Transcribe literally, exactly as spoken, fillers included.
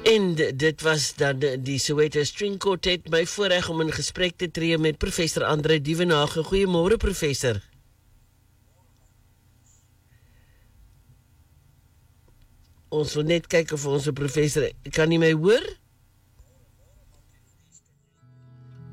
En dit was dan die Soweto String Quartet, my voorreg om in gesprek te tree met professor Andre Dievenage. Goeiemôre professor. Ons wil net kyk of ons 'n professor, kan jy my hoor?